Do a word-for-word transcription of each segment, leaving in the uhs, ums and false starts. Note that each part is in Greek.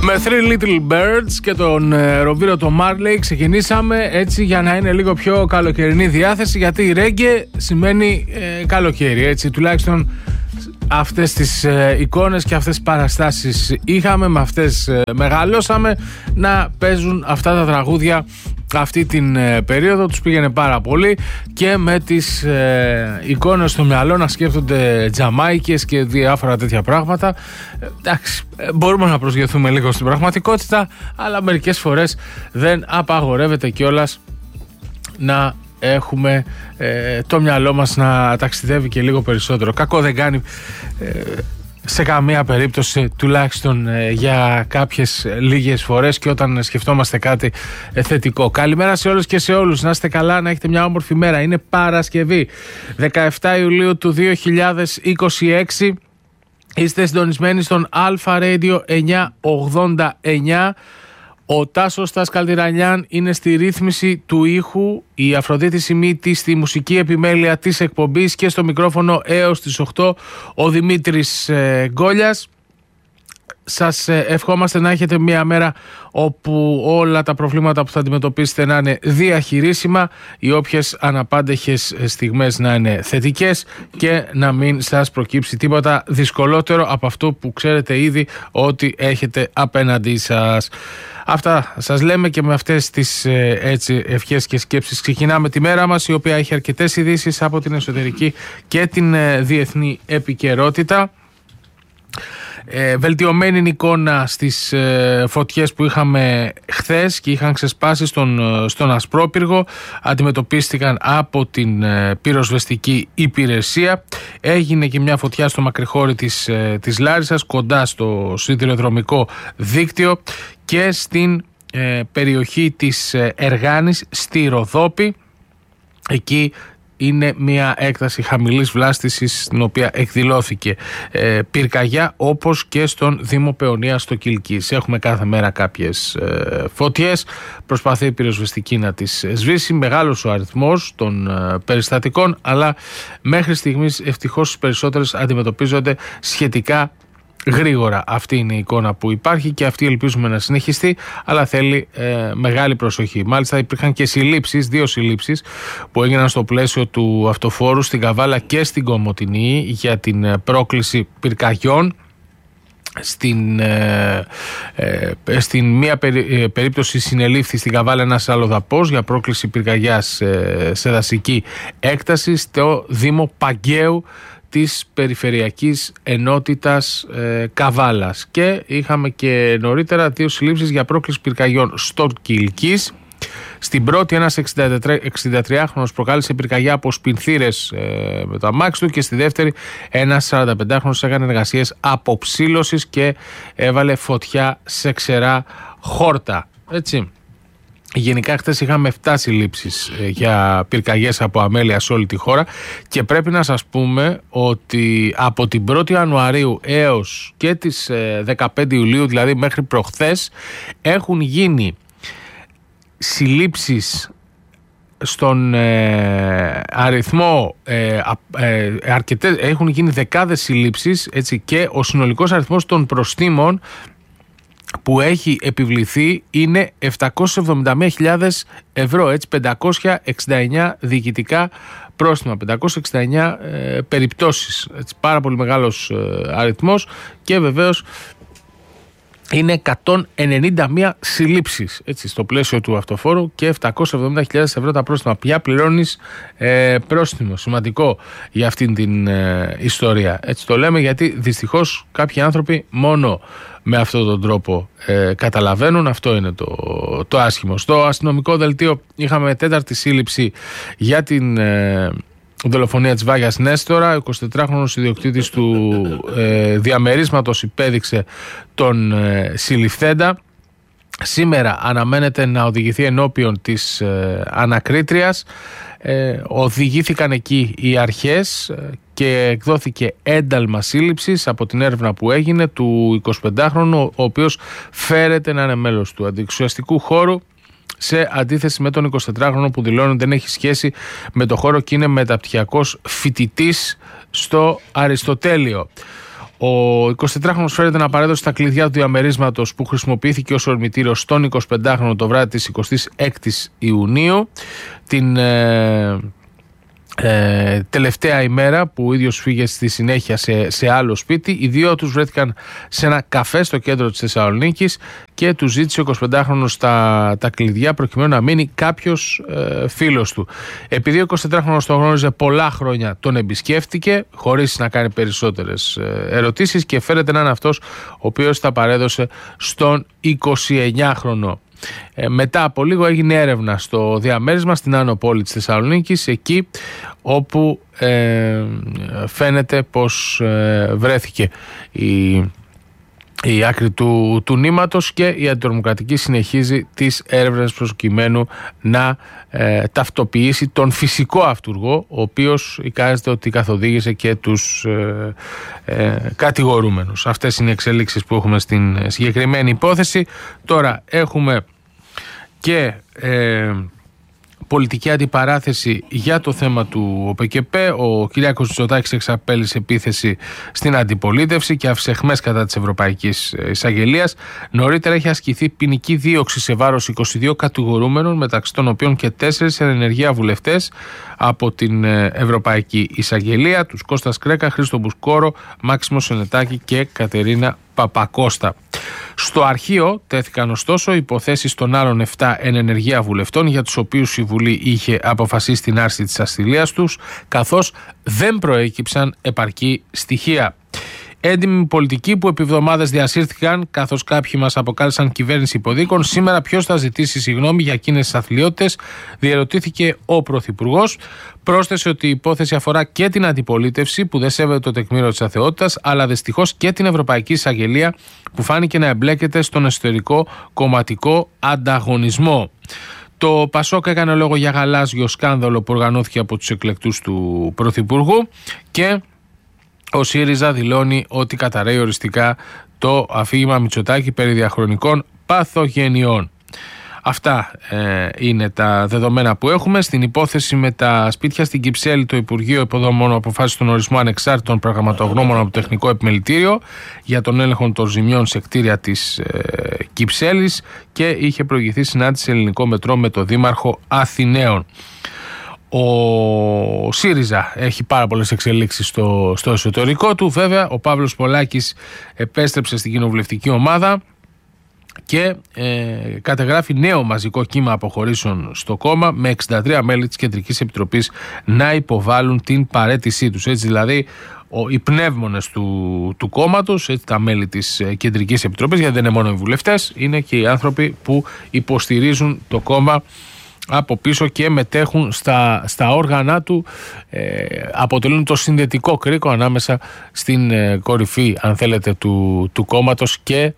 Με Three Little Birds και τον ε, Ροβίρο το Marley ξεκινήσαμε έτσι για να είναι λίγο πιο καλοκαιρινή διάθεση, γιατί η ρέγγε σημαίνει ε, καλοκαίρι, έτσι τουλάχιστον αυτές τις ε, εικόνες και αυτές τις παραστάσεις είχαμε, με αυτές ε, μεγαλώσαμε, να παίζουν αυτά τα τραγούδια αυτή την ε, περίοδο. Τους πήγαινε πάρα πολύ και με τις ε, εικόνες στο μυαλό να σκέφτονται Τζαμάικες και διάφορα τέτοια πράγματα. Ε, εντάξει, ε, μπορούμε να προσγειωθούμε λίγο στην πραγματικότητα, αλλά μερικές φορές δεν απαγορεύεται κιόλας να έχουμε ε, το μυαλό μας να ταξιδεύει και λίγο περισσότερο. Κακό δεν κάνει ε, σε καμία περίπτωση, τουλάχιστον ε, για κάποιες λίγες φορές και όταν σκεφτόμαστε κάτι ε, θετικό. Καλημέρα σε όλους και σε όλους, να είστε καλά, να έχετε μια όμορφη μέρα. Είναι Παρασκευή δεκαεφτά Ιουλίου του δύο χιλιάδες είκοσι έξι. Είστε συντονισμένοι στον Alpha Radio εννιακόσια ογδόντα εννιά. Ο Τάσος Τας Καλτιρανιάν είναι στη ρύθμιση του ήχου, η Αφροδίτη Σιμίτη στη μουσική επιμέλεια της εκπομπής και στο μικρόφωνο έως τις οκτώ ο Δημήτρης ε, Γκόλιας. Σας ε, ευχόμαστε να έχετε μια μέρα όπου όλα τα προβλήματα που θα αντιμετωπίσετε να είναι διαχειρίσιμα, οι όποιες αναπάντεχες στιγμές να είναι θετικές και να μην σας προκύψει τίποτα δυσκολότερο από αυτό που ξέρετε ήδη ότι έχετε απέναντί σας. Αυτά σας λέμε και με αυτές τις ε, έτσι, ευχές και σκέψεις ξεκινάμε τη μέρα μας, η οποία έχει αρκετές ειδήσεις από την εσωτερική και την ε, διεθνή επικαιρότητα. Ε, βελτιωμένη εικόνα στις ε, φωτιές που είχαμε χθες και είχαν ξεσπάσει στον, στον Ασπρόπυργο, αντιμετωπίστηκαν από την ε, πυροσβεστική υπηρεσία. Έγινε και μια φωτιά στο μακρυχώρι της, ε, της Λάρισσας, κοντά στο σιδηροδρομικό δίκτυο, και στην ε, περιοχή της ε, Εργάνης στη Ροδόπη. Εκεί είναι μια έκταση χαμηλής βλάστησης στην οποία εκδηλώθηκε ε, πυρκαγιά, όπως και στον Δήμο Παιωνία στο Κιλκής. Έχουμε κάθε μέρα κάποιες ε, φωτιές, προσπαθεί η πυροσβεστική να τις σβήσει. Μεγάλος ο αριθμός των ε, περιστατικών, αλλά μέχρι στιγμής ευτυχώς οι περισσότερες αντιμετωπίζονται σχετικά γρήγορα. Αυτή είναι η εικόνα που υπάρχει και αυτή ελπίζουμε να συνεχιστεί, αλλά θέλει ε, μεγάλη προσοχή. Μάλιστα υπήρχαν και συλλήψεις, δύο συλλήψεις που έγιναν στο πλαίσιο του αυτοφόρου στην Καβάλα και στην Κομοτηνή για την ε, πρόκληση πυρκαγιών. Στην, ε, ε, στην μία περί, ε, περίπτωση συνελήφθη στην Καβάλα ένας αλλοδαπός για πρόκληση πυρκαγιάς ε, σε δασική έκταση στο Δήμο Παγκαίου της Περιφερειακής Ενότητας ε, Καβάλας. Και είχαμε και νωρίτερα δύο συλλήψεις για πρόκληση πυρκαγιών στο Κιλκής. Στην πρώτη ένας εξηντατριάχρονος προκάλεσε πυρκαγιά από σπινθήρες ε, με το αμάξι του, και στη δεύτερη ένας σαρανταπεντάχρονος έκανε εργασίες αποψήλωσης και έβαλε φωτιά σε ξερά χόρτα. Έτσι. Γενικά χτες είχαμε επτά συλλήψεις για πυρκαγιές από αμέλεια σε όλη τη χώρα, και πρέπει να σας πούμε ότι από την πρώτη Ιανουαρίου έως και τις δεκαπέντε Ιουλίου, δηλαδή μέχρι προχθές, έχουν γίνει συλλήψεις στον ε, αριθμό ε, ε, αρκετές, έχουν γίνει δεκάδες συλλήψεις, έτσι, και ο συνολικός αριθμός των προστίμων που έχει επιβληθεί είναι επτακόσιες εβδομήντα μία χιλιάδες ευρώ, έτσι, πεντακόσια εξήντα εννιά διοικητικά πρόστιμα, πεντακόσιες εξήντα εννιά ε, περιπτώσεις, έτσι, πάρα πολύ μεγάλος ε, αριθμός, και βεβαίως είναι εκατόν ενενήντα μία συλλήψεις, έτσι, στο πλαίσιο του αυτοφόρου, και επτακόσιες εβδομήντα χιλιάδες ευρώ τα πρόστιμα. Πια πληρώνεις ε, πρόστιμο, σημαντικό για αυτήν την ε, ιστορία. Έτσι το λέμε γιατί δυστυχώς κάποιοι άνθρωποι μόνο με αυτόν τον τρόπο ε, καταλαβαίνουν. Αυτό είναι το, το άσχημο. Στο αστυνομικό δελτίο είχαμε τέταρτη σύλληψη για την ε, δολοφονία της Βάγιας Νέστορα. Ο εικοσιτετράχρονος ιδιοκτήτης του ε, διαμερίσματος υπέδειξε τον ε, συλληφθέντα. Σήμερα αναμένεται να οδηγηθεί ενώπιον της ε, ανακρίτριας. Ε, οδηγήθηκαν εκεί οι αρχές και εκδόθηκε ένταλμα σύλληψης από την έρευνα που έγινε του εικοσιπεντάχρονου, ο οποίος φέρεται να είναι μέλος του αντιεξουσιαστικού χώρου, σε αντίθεση με τον εικοσιτετράχρονο που δηλώνει δεν έχει σχέση με το χώρο και είναι μεταπτυχιακός φοιτητής στο Αριστοτέλειο. Ο εικοσιτετράχρονος φέρεται να παρέδωσε τα κλειδιά του διαμερίσματος που χρησιμοποιήθηκε ως ορμητήριο στον εικοσιπεντάχρονο το βράδυ της εικοστής έκτης Ιουνίου, την ε, ε, τελευταία ημέρα που ο ίδιος φύγε στη συνέχεια σε, σε άλλο σπίτι. Οι δύο τους βρέθηκαν σε ένα καφέ στο κέντρο της Θεσσαλονίκης και του ζήτησε ο εικοσιπεντάχρονος τα, τα κλειδιά προκειμένου να μείνει κάποιος ε, φίλος του. Επειδή ο εικοσιτετράχρονος τον γνώριζε πολλά χρόνια, τον εμπισκέφτηκε χωρίς να κάνει περισσότερες ε, ερωτήσεις και φέρεται να είναι αυτός ο οποίος τα παρέδωσε στον εικοσιεννιάχρονο. Ε, μετά από λίγο έγινε έρευνα στο διαμέρισμα στην Άνω Πόλη της Θεσσαλονίκης, εκεί όπου ε, φαίνεται πως ε, βρέθηκε η, η άκρη του, του νήματος, και η αντιτρομοκρατική συνεχίζει τις έρευνες προκειμένου να ε, ταυτοποιήσει τον φυσικό αυτούργο, ο οποίος εικάζεται ότι καθοδήγησε και τους ε, ε, κατηγορούμενους. Αυτές είναι οι εξελίξεις που έχουμε στην συγκεκριμένη υπόθεση. Τώρα έχουμε και ε, πολιτική αντιπαράθεση για το θέμα του ΟΠΕΚΕΠΕ. Ο Κυριάκος Μητσοτάκης εξαπέλυσε επίθεση στην αντιπολίτευση και άφησε αιχμές κατά της Ευρωπαϊκής Εισαγγελίας. Νωρίτερα έχει ασκηθεί ποινική δίωξη σε βάρος είκοσι δύο κατηγορούμενων, μεταξύ των οποίων και τέσσερις εν ενεργεία βουλευτές από την Ευρωπαϊκή Εισαγγελία, τους Κώστας Κρέκα, Χρήστο Μπουσκόρο, Μάξιμο Σενετάκη και Κατερίνα Παπακώστα. Στο αρχείο τέθηκαν ωστόσο υποθέσεις των άλλων επτά εν ενεργεία βουλευτών, για τους οποίους η Βουλή είχε αποφασίσει την άρση της ασυλίας τους, καθώς δεν προέκυψαν επαρκή στοιχεία. Έντιμοι πολιτικοί που επί εβδομάδες διασύρθηκαν, καθώς κάποιοι μας αποκάλεσαν κυβέρνηση υποδίκων. Σήμερα ποιος θα ζητήσει συγγνώμη για εκείνες τις αθλιότητες, διερωτήθηκε ο Πρωθυπουργός. Πρόσθεσε ότι η υπόθεση αφορά και την αντιπολίτευση που δεν σέβεται το τεκμήριο της αθεότητας, αλλά δυστυχώς και την Ευρωπαϊκή Εισαγγελία που φάνηκε να εμπλέκεται στον εσωτερικό κομματικό ανταγωνισμό. Το Πασόκ έκανε λόγο για γαλάζιο σκάνδαλο που οργανώθηκε από τους εκλεκτούς του Πρωθυπουργού, και ο ΣΥΡΙΖΑ δηλώνει ότι καταρρέει οριστικά το αφήγημα Μητσοτάκη περί διαχρονικών παθογενειών. Αυτά ε, είναι τα δεδομένα που έχουμε. Στην υπόθεση με τα σπίτια στην Κυψέλη, το Υπουργείο Υποδομών αποφάσισε τον ορισμό ανεξάρτητων πραγματογνώμων από το Τεχνικό Επιμελητήριο για τον έλεγχο των ζημιών σε κτίρια της ε, Κυψέλης, και είχε προηγηθεί συνάντηση σε ελληνικό μετρό με τον Δήμαρχο Αθηναίων. Ο ΣΥΡΙΖΑ έχει πάρα πολλές εξελίξεις στο, στο εσωτερικό του. Βέβαια, ο Παύλος Πολάκης επέστρεψε στην κοινοβουλευτική ομάδα και ε, κατεγράφει νέο μαζικό κύμα αποχωρήσεων στο κόμμα, με εξήντα τρία μέλη της Κεντρικής Επιτροπής να υποβάλουν την παραίτησή τους. Έτσι δηλαδή ο, οι πνεύμονες του, του κόμματος, έτσι, τα μέλη της Κεντρικής Επιτροπής, γιατί δεν είναι μόνο οι βουλευτές, είναι και οι άνθρωποι που υποστηρίζουν το κόμμα από πίσω και μετέχουν στα, στα όργανα του, ε, αποτελούν το συνδετικό κρίκο ανάμεσα στην ε, κορυφή, αν θέλετε, του, του κόμματος και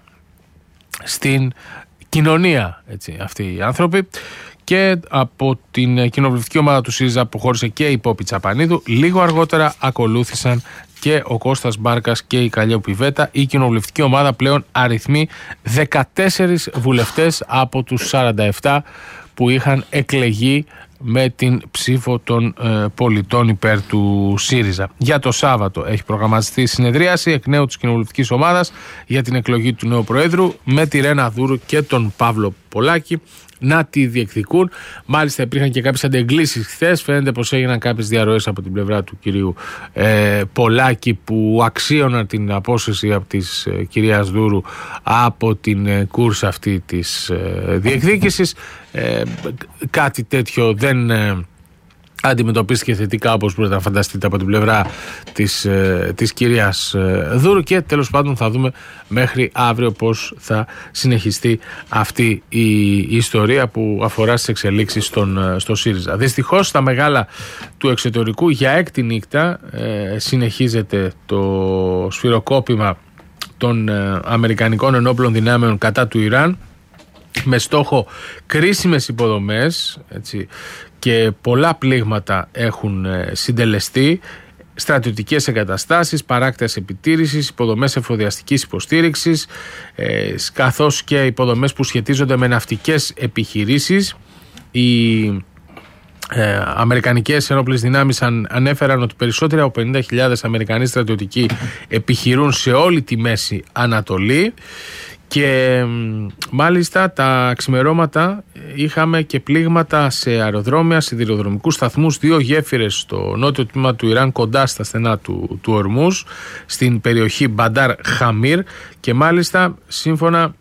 στην κοινωνία, έτσι, αυτοί οι άνθρωποι. Και από την κοινοβουλευτική ομάδα του ΣΥΡΙΖΑ αποχώρησε και η Πόπη Τσαπανίδου. Λίγο αργότερα ακολούθησαν και ο Κώστας Μπάρκας και η Καλλιόπη Βέτα. Η κοινοβουλευτική ομάδα πλέον αριθμεί δεκατέσσερις βουλευτές από τους σαράντα επτά που είχαν εκλεγεί με την ψήφο των ε, πολιτών υπέρ του ΣΥΡΙΖΑ. Για το Σάββατο έχει προγραμματιστεί συνεδρίαση εκ νέου της κοινοβουλευτικής ομάδας για την εκλογή του νέου Προέδρου, με τη Ρένα Δούρου και τον Παύλο Πολάκη να τη διεκδικούν. Μάλιστα υπήρχαν και κάποιες αντεγκλήσεις χθες. Φαίνεται πως έγιναν κάποιες διαρροές από την πλευρά του κυρίου ε, Πολάκη, που αξίωναν την απόσυρση από της ε, κυρίας Δούρου από την ε, κούρσα αυτή της ε, διεκδίκησης. Ε, κάτι τέτοιο δεν ε, αντιμετωπίστηκε θετικά, όπως μπορείτε να φανταστείτε, από την πλευρά της, ε, της κυρίας ε, Δούρου, και τέλος πάντων θα δούμε μέχρι αύριο πώς θα συνεχιστεί αυτή η, η ιστορία που αφορά στις εξελίξεις στον, στο ΣΥΡΙΖΑ. Δυστυχώς στα μεγάλα του εξωτερικού για έκτη νύχτα ε, συνεχίζεται το σφυροκόπημα των ε, Αμερικανικών ενόπλων δυνάμεων κατά του Ιράν, με στόχο κρίσιμες υποδομές, έτσι, και πολλά πλήγματα έχουν συντελεστεί, στρατιωτικές εγκαταστάσεις, παράκτες επιτήρησης, υποδομές εφοδιαστικής υποστήριξης, ε, καθώς και υποδομές που σχετίζονται με ναυτικές επιχειρήσεις. Η Ε, Αμερικανικές ενόπλες δυνάμεις αν, ανέφεραν ότι περισσότεροι από πενήντα χιλιάδες Αμερικανοί στρατιωτικοί επιχειρούν σε όλη τη Μέση Ανατολή. Και μάλιστα τα ξημερώματα είχαμε και πλήγματα σε αεροδρόμια, σιδηροδρομικούς σταθμούς, δύο γέφυρες στο νότιο τμήμα του Ιράν κοντά στα στενά του, του Ορμούζ, στην περιοχή Μπαντάρ Χαμίρ, και μάλιστα σύμφωνα